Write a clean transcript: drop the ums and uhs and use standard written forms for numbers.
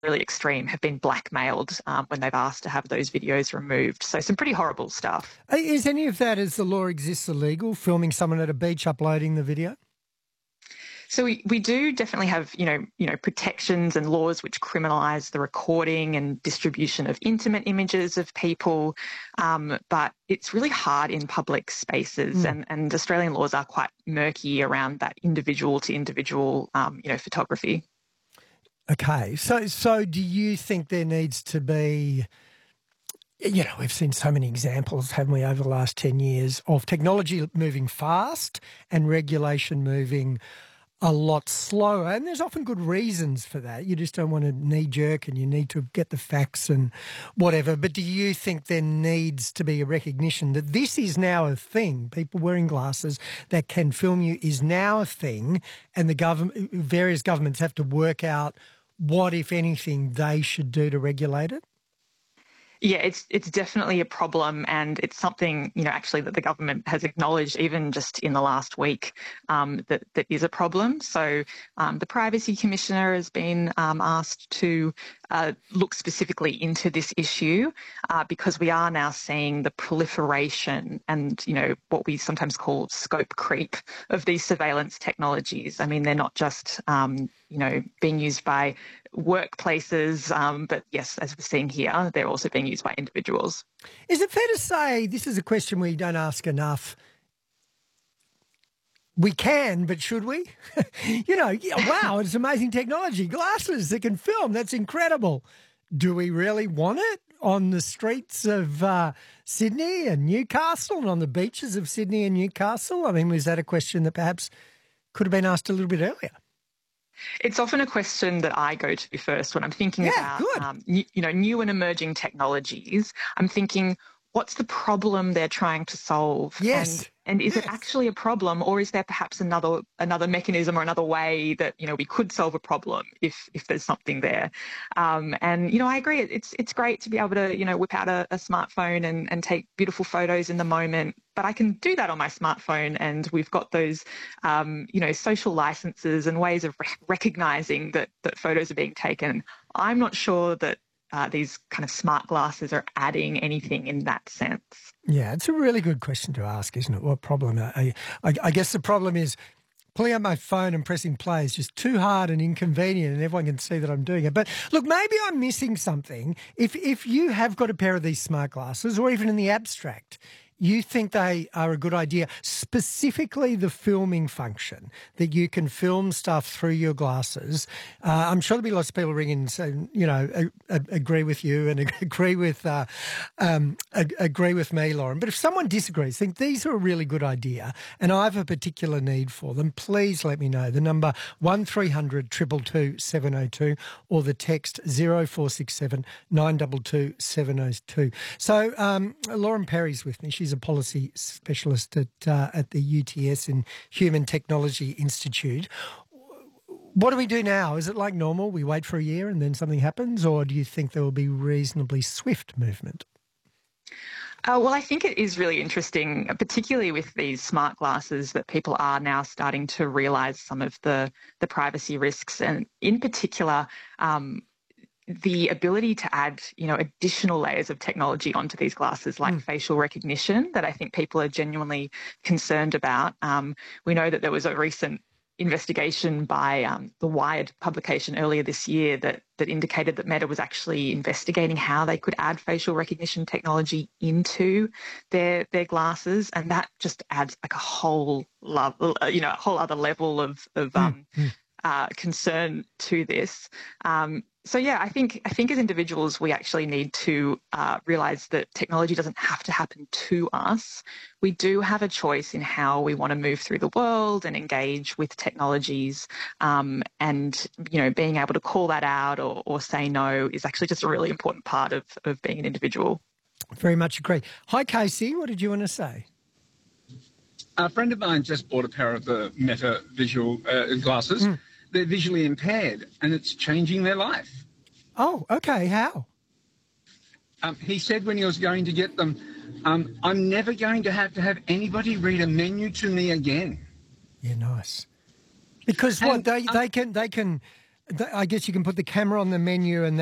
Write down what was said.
really extreme, have been blackmailed when they've asked to have those videos removed. So some pretty horrible stuff. Is any of that, as the law exists, illegal, filming someone at a beach uploading the video? So we do definitely have, protections and laws which criminalise the recording and distribution of intimate images of people, but it's really hard in public spaces, and Australian laws are quite murky around that individual to individual, photography. Okay, so do you think there needs to be, we've seen so many examples, haven't we, over the last 10 years of technology moving fast and regulation moving a lot slower, and there's often good reasons for that. You just don't want to knee-jerk and you need to get the facts and whatever. But do you think there needs to be a recognition that this is now a thing? People wearing glasses that can film you is now a thing, and the various governments have to work out what, if anything, they should do to regulate it? Yeah, it's definitely a problem, and it's something, actually that the government has acknowledged even just in the last week, that is a problem. So the Privacy Commissioner has been asked to look specifically into this issue because we are now seeing the proliferation and, what we sometimes call scope creep of these surveillance technologies. I mean, they're not just, being used by workplaces, but yes, as we're seeing here, they're also being used by individuals. Is it fair to say, this is a question we don't ask enough, we can, but should we? Wow, it's amazing technology. Glasses that can film, that's incredible. Do we really want it on the streets of Sydney and Newcastle and on the beaches of Sydney and Newcastle? I mean, was that a question that perhaps could have been asked a little bit earlier? It's often a question that I go to first when I'm thinking about, new and emerging technologies. I'm thinking, what's the problem they're trying to solve? Yes. And is it actually a problem, or is there perhaps another mechanism or another way that, we could solve a problem if there's something there? I agree. It's great to be able to, whip out a smartphone and take beautiful photos in the moment. But I can do that on my smartphone, and we've got those, social licenses and ways of recognizing that photos are being taken. I'm not sure that these kind of smart glasses are adding anything in that sense. Yeah, it's a really good question to ask, isn't it? What problem? I guess the problem is pulling out my phone and pressing play is just too hard and inconvenient, and everyone can see that I'm doing it. But look, maybe I'm missing something. If you have got a pair of these smart glasses, or even in the abstract, you think they are a good idea, specifically the filming function, that you can film stuff through your glasses. I'm sure there'll be lots of people ringing and saying, agree with you and agree with me, Lauren. But if someone disagrees, think these are a really good idea and I have a particular need for them, please let me know. The number 1300 222 702 or the text 0467 922 702. So Lauren Perry's with me. She's a policy specialist at the UTS in Human Technology Institute. What do we do now? Is it like normal? We wait for a year and then something happens, or do you think there will be reasonably swift movement? Well, I think it is really interesting, particularly with these smart glasses, that people are now starting to realise some of the privacy risks, and in particular, the ability to add, additional layers of technology onto these glasses, like facial recognition, that I think people are genuinely concerned about. We know that there was a recent investigation by the Wired publication earlier this year that indicated that Meta was actually investigating how they could add facial recognition technology into their glasses, and that just adds like a whole other level of concern to this. So yeah, I think as individuals, we actually need to realise that technology doesn't have to happen to us. We do have a choice in how we want to move through the world and engage with technologies, and being able to call that out or say no is actually just a really important part of being an individual. Very much agree. Hi, Casey. What did you want to say? A friend of mine just bought a pair of the Meta visual glasses. They're visually impaired, and it's changing their life. Oh, okay. How? He said when he was going to get them, I'm never going to have anybody read a menu to me again. Yeah, nice. Because they can I guess you can put the camera on the menu and